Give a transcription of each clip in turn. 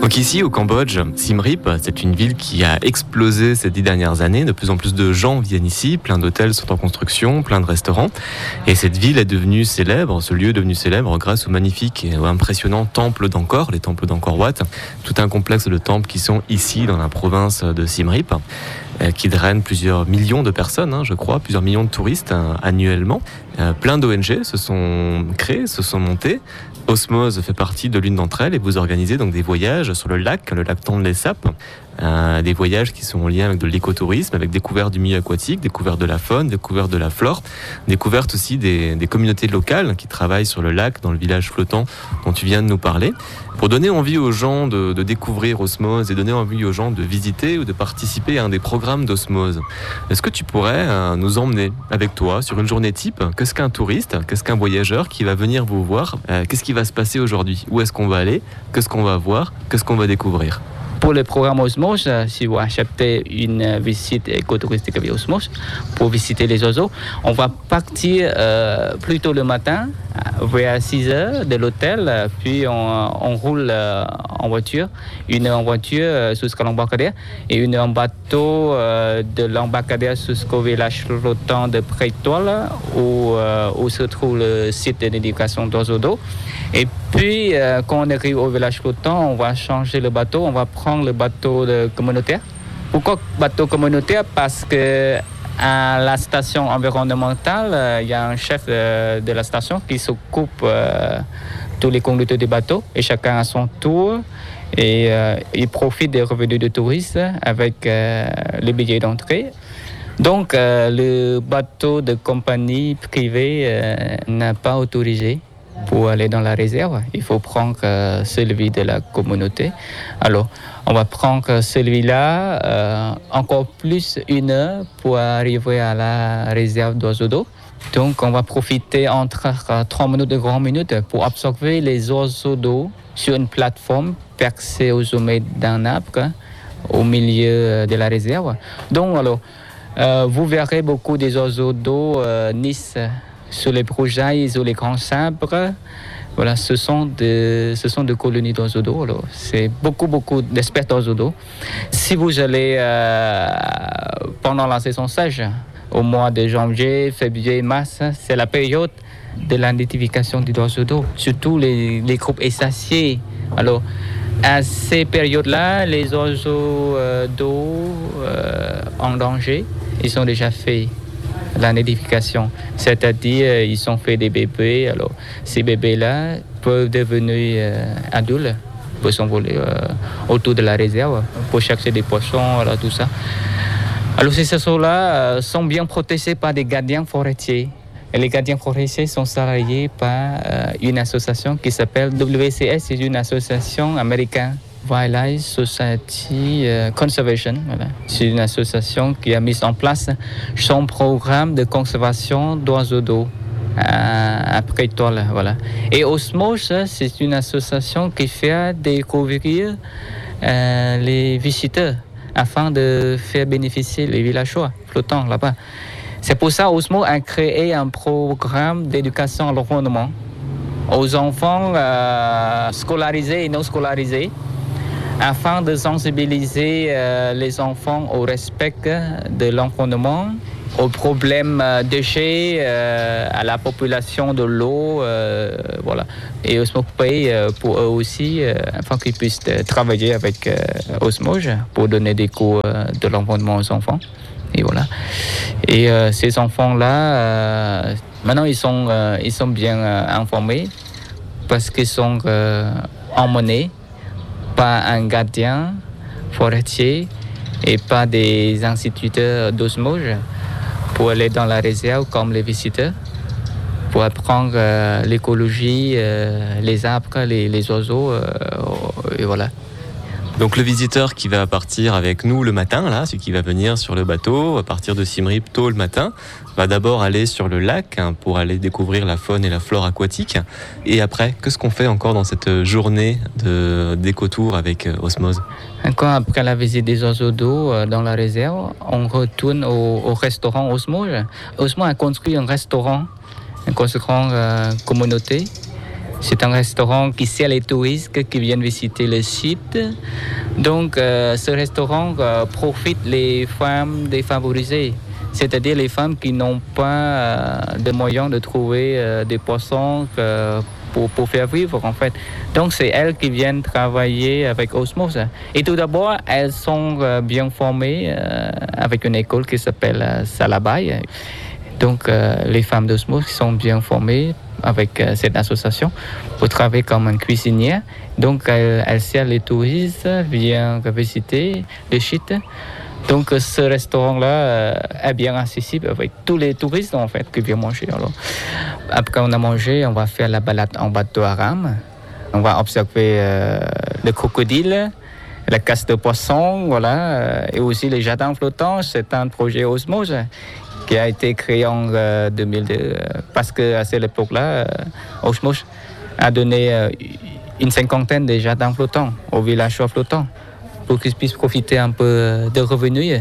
Donc ici au Cambodge, Siem Reap, c'est une ville qui a explosé ces 10 dernières années. De plus en plus de gens viennent ici, plein d'hôtels sont en construction, plein de restaurants. Et cette ville est devenue célèbre, ce lieu est devenu célèbre grâce au magnifique et impressionnant temple d'Angkor, les temples d'Angkor Wat. Tout un complexe de temples qui sont ici dans la province de Siem Reap, qui drainent plusieurs millions de personnes, je crois, plusieurs millions de touristes annuellement. Plein d'ONG se sont créées, se sont montées. Osmose fait partie de l'une d'entre elles et vous organisez donc des voyages sur le lac Tonle Sap, des voyages qui sont en lien avec de l'écotourisme, avec découverte du milieu aquatique, découverte de la faune, découverte de la flore, découverte aussi des communautés locales qui travaillent sur le lac, dans le village flottant dont tu viens de nous parler, pour donner envie aux gens de découvrir Osmose et donner envie aux gens de visiter ou de participer à un des programmes d'Osmose. Est-ce que tu pourrais nous emmener avec toi sur une journée type? Qu'est-ce qu'un touriste, qu'est-ce qu'un voyageur qui va venir vous voir? Qu'est-ce qui va se passer aujourd'hui? Où est-ce qu'on va aller? Qu'est-ce qu'on va voir? Qu'est-ce qu'on va découvrir? Pour le programme Osmose, si vous achetez une visite écotouristique avec Osmose pour visiter les oiseaux, on va partir plus tôt le matin, vers 6 heures de l'hôtel, puis on roule en voiture, une heure en voiture jusqu'à l'embarcadère et une heure en bateau de l'embarcadère jusqu'au village flottant de Prétoile où se trouve le site d'éducation d'oiseaux d'eau. Et puis, quand on arrive au village flottant, on va changer le bateau, on va prendre le bateau communautaire. Pourquoi bateau communautaire? Parce que à la station environnementale, il y a un chef de la station qui s'occupe tous les conducteurs du bateau et chacun à son tour. Et il profite des revenus de touristes avec les billets d'entrée. Donc, le bateau de compagnie privée n'a pas autorisé pour aller dans la réserve. Il faut prendre celui de la communauté. Alors, on va prendre celui-là encore plus une heure pour arriver à la réserve d'oiseaux d'eau. Donc, on va profiter entre 30 minutes et 40 minutes pour observer les oiseaux d'eau sur une plateforme percée au sommet d'un arbre au milieu de la réserve. Donc, alors, vous verrez beaucoup des oiseaux d'eau nice sur les broussailles, sur les grands arbres. Voilà, ce sont des colonies d'oiseaux d'eau. Alors, c'est beaucoup d'espèces d'oiseaux d'eau. Si vous allez pendant la saison sèche, au mois de janvier, février, mars, c'est la période de l'identification des oiseaux d'eau, surtout les groupes essaciés. Alors, à ces périodes-là, les oiseaux d'eau en danger, ils sont déjà faits. La nidification, c'est-à-dire ils ont fait des bébés. Alors ces bébés-là peuvent devenir adultes pour s'envoler autour de la réserve pour chercher des poissons, alors, tout ça. Alors ces oiseaux-là sont bien protégés par des gardiens forestiers. Et les gardiens forestiers sont salariés par une association qui s'appelle WCS, c'est une association américaine. Wildlife Society Conservation. Voilà. C'est une association qui a mis en place son programme de conservation d'oiseaux d'eau à Prétoile. Voilà. Et Osmose, c'est une association qui fait découvrir les visiteurs afin de faire bénéficier les villageois flottants là-bas. C'est pour ça qu'Osmose a créé un programme d'éducation à l'environnement aux enfants scolarisés et non scolarisés, afin de sensibiliser les enfants au respect de l'environnement, aux problèmes déchets, à la population de l'eau, voilà. Et Osmose paye pour eux aussi, afin qu'ils puissent travailler avec Osmose pour donner des cours de l'environnement aux enfants. Et voilà. Et ces enfants-là, maintenant ils sont bien informés parce qu'ils sont emmenés par un gardien forestier et par des instituteurs d'osmose pour aller dans la réserve comme les visiteurs, pour apprendre l'écologie, les arbres, les oiseaux, et voilà. Donc le visiteur qui va partir avec nous le matin, là, celui qui va venir sur le bateau, à partir de Siem Reap tôt le matin, va d'abord aller sur le lac pour aller découvrir la faune et la flore aquatique. Et après, qu'est-ce qu'on fait encore dans cette journée d'écotour avec Osmose? Encore après la visite des oiseaux d'eau dans la réserve, on retourne au restaurant Osmose. Osmose a construit un restaurant communauté C'est un restaurant qui sert les touristes qui viennent visiter le site. Donc, ce restaurant profite les femmes défavorisées, c'est-à-dire les femmes qui n'ont pas de moyens de trouver des poissons pour faire vivre, en fait. Donc, c'est elles qui viennent travailler avec Osmose. Et tout d'abord, elles sont bien formées avec une école qui s'appelle Salabaye. Donc, les femmes d'Osmose sont bien formées avec cette association pour travailler comme une cuisinière. Donc, elles servent les touristes, viennent visiter le site. Donc, ce restaurant-là est bien accessible avec tous les touristes, en fait, qui viennent manger. Alors, après on a mangé, on va faire la balade en bateau à rame. On va observer le crocodile, la casse de poisson, voilà, et aussi les jardins flottants. C'est un projet Osmose qui a été créé en 2002 parce qu'à cette époque-là, Osmose a donné une cinquantaine de jardins flottants aux villageois flottants pour qu'ils puissent profiter un peu de revenus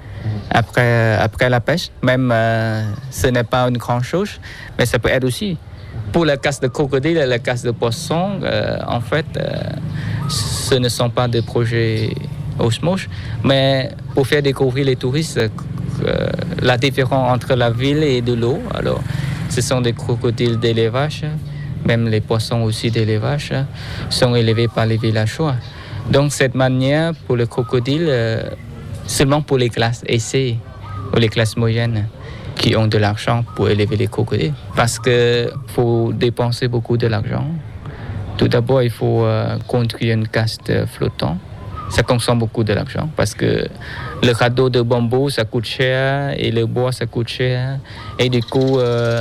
après la pêche. Même ce n'est pas une grande chose, mais ça peut être aussi. Pour la casse de crocodile et la casse de poisson, en fait, ce ne sont pas des projets Osmose, mais pour faire découvrir les touristes la différence entre la ville et de l'eau. Alors, ce sont des crocodiles d'élevage, même les poissons aussi d'élevage sont élevés par les villageois. Donc, cette manière pour le crocodile, seulement pour les classes aisées ou les classes moyennes qui ont de l'argent pour élever les crocodiles. Parce qu'il faut dépenser beaucoup de l'argent. Tout d'abord, il faut construire une caste flottante. Ça consomme beaucoup de l'argent parce que le radeau de bambou, ça coûte cher et le bois, ça coûte cher. Et du coup,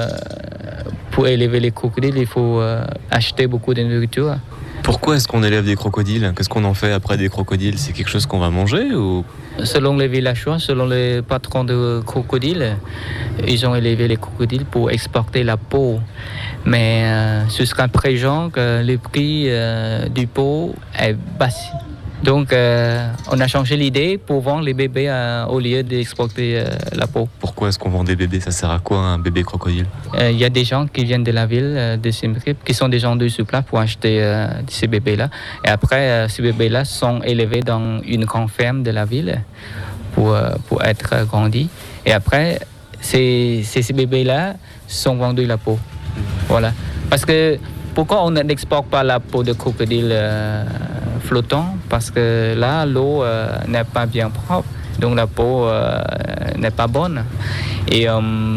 pour élever les crocodiles, il faut acheter beaucoup de nourriture. Pourquoi est-ce qu'on élève des crocodiles ? Qu'est-ce qu'on en fait après des crocodiles ? C'est quelque chose qu'on va manger ou... Selon les villageois, selon les patrons de crocodiles, ils ont élevé les crocodiles pour exporter la peau. Mais jusqu'à présent, le prix du peau est bas. Donc, on a changé l'idée pour vendre les bébés au lieu d'exporter la peau. Pourquoi est-ce qu'on vend des bébés ? Ça sert à quoi un bébé crocodile ? Il y a des gens qui viennent de la ville de Siem Reap, qui sont des gens de sur place pour acheter ces bébés-là. Et après, ces bébés-là sont élevés dans une grande ferme de la ville pour être grandis. Et après, ces bébés-là sont vendus la peau. Voilà. Parce que pourquoi on n'exporte pas la peau de crocodile flottant? Parce que là, l'eau n'est pas bien propre, donc la peau n'est pas bonne. Et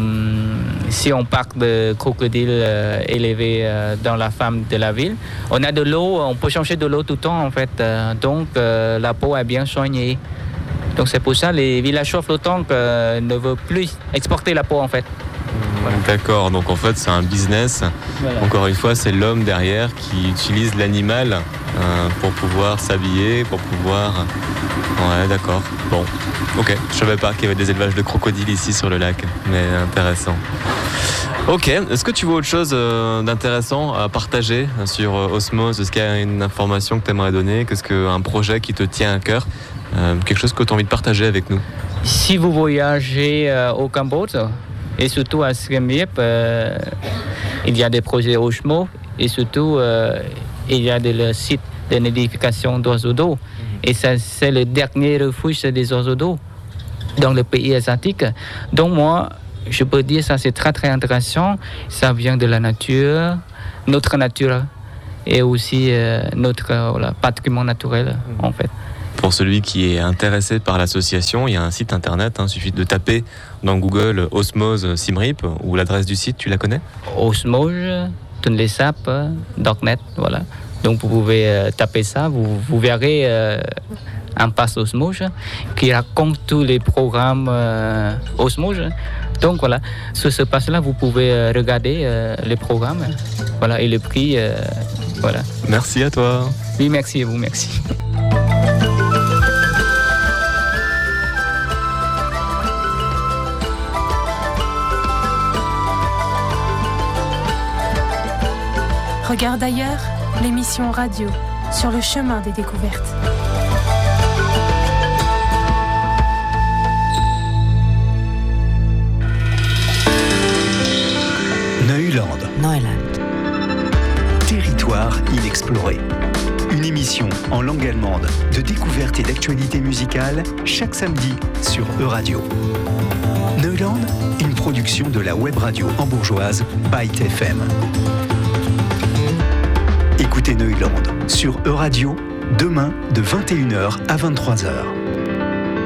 si on parle de crocodiles élevés dans la ferme de la ville, on a de l'eau, on peut changer de l'eau tout le temps en fait. Donc la peau est bien soignée. Donc c'est pour ça que les villageois flottants ne veulent plus exporter la peau en fait. Voilà. D'accord, donc en fait c'est un business. Voilà. Encore une fois, c'est l'homme derrière qui utilise l'animal pour pouvoir s'habiller, pour pouvoir... Ouais, d'accord. Bon, ok. Je savais pas qu'il y avait des élevages de crocodiles ici sur le lac, mais intéressant. Ok, est-ce que tu vois autre chose d'intéressant à partager sur Osmose ? Est-ce qu'il y a une information que tu aimerais donner ? Qu'est-ce qu'un projet qui te tient à cœur ? Quelque chose que tu as envie de partager avec nous ? Si vous voyagez au Cambodge, et surtout à Siem Reap, il y a des projets Osmose et surtout il y a des sites de nidification d'oiseaux d'eau. Et ça, c'est le dernier refuge des oiseaux d'eau dans le pays asiatique. Donc moi, je peux dire ça c'est très très intéressant. Ça vient de la nature, notre nature et aussi notre patrimoine naturel en fait. Pour celui qui est intéressé par l'association, il y a un site internet, il suffit de taper dans Google Osmose Siem Reap, ou l'adresse du site, tu la connais ? osmose.net, voilà. Donc vous pouvez taper ça, vous verrez un pass Osmose qui raconte tous les programmes Osmose. Donc voilà, sur ce pass-là, vous pouvez regarder les programmes, voilà, et le prix, voilà. Merci à toi. Oui, merci à vous, merci. Regarde ailleurs, l'émission radio sur le chemin des découvertes. Neuland. Territoire. territoires inexplorés. Une émission en langue allemande de découverte et d'actualité musicale chaque samedi sur Euradio. Neuland, une production de la web radio hambourgeoise Byte FM. Écoutez Neuland sur Euradio demain de 21h à 23h.